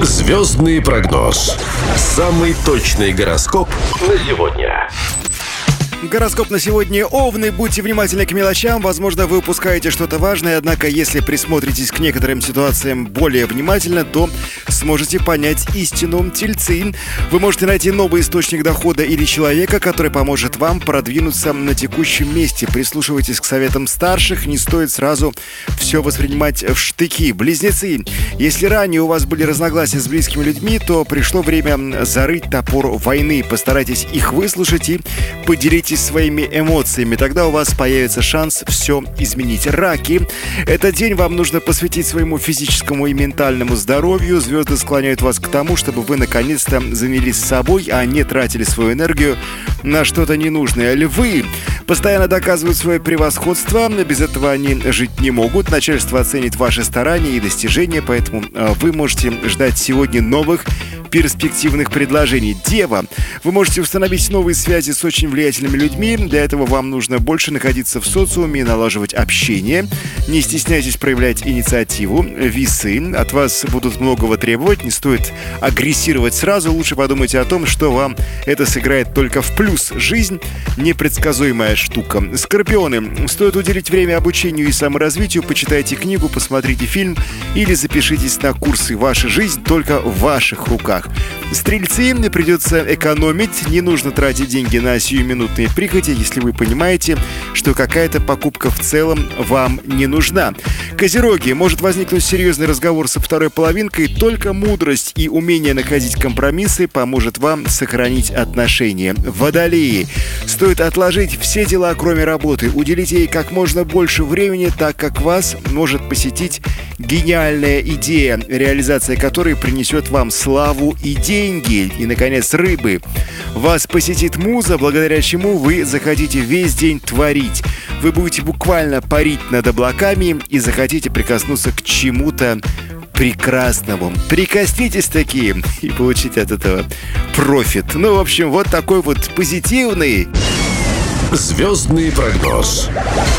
Звездный прогноз. Самый точный гороскоп на сегодня. Гороскоп на сегодня: Овны. Будьте внимательны к мелочам. Возможно, вы упускаете что-то важное, однако, если присмотритесь к некоторым ситуациям более внимательно, то сможете понять истину. Тельцы. Вы можете найти новый источник дохода или человека, который поможет вам продвинуться на текущем месте. Прислушивайтесь к советам старших, не стоит сразу все воспринимать в штыки. Близнецы. Если ранее у вас были разногласия с близкими людьми, то пришло время зарыть топор войны. Постарайтесь их выслушать и поделитесь своими эмоциями. Тогда у вас появится шанс все изменить. Раки. Этот день вам нужно посвятить своему физическому и ментальному здоровью. Звезды склоняют вас к тому, чтобы вы наконец-то занялись собой, а не тратили свою энергию на что-то ненужное. Львы. Постоянно доказывают свое превосходство. Без этого они жить не могут. Начальство оценит ваши старания и достижения, поэтому вы можете ждать сегодня новых перспективных предложений. Дева. Вы можете установить новые связи с очень влиятельными людьми. Для этого вам нужно больше находиться в социуме и налаживать общение. Не стесняйтесь проявлять инициативу. Весы. От вас будут многого требовать. Не стоит агрессировать сразу. Лучше подумайте о том, что вам это сыграет только в плюс. Жизнь — непредсказуемая штука. Скорпионы. Стоит уделить время обучению и саморазвитию. Почитайте книгу, посмотрите фильм или запишитесь на курсы. Ваша жизнь только в ваших руках. Стрельцы. Придется экономить. Не нужно тратить деньги на сиюминутные прихоти, если вы понимаете, что какая-то покупка в целом вам не нужна. Козероги. Может возникнуть серьезный разговор со второй половинкой. Только мудрость и умение находить компромиссы поможет вам сохранить отношения. Водолеи. Стоит отложить все дела, кроме работы. Уделите ей как можно больше времени, так как вас может посетить гениальная идея, реализация которой принесет вам славу и деньги. И, наконец, рыбы. Вас посетит муза, благодаря чему вы захотите весь день творить. Вы будете буквально парить над облаками и захотите прикоснуться к чему-то прекрасному. Прикоснитесь такие и получите от этого профит. Ну, в общем, вот такой вот позитивный Звездный прогноз.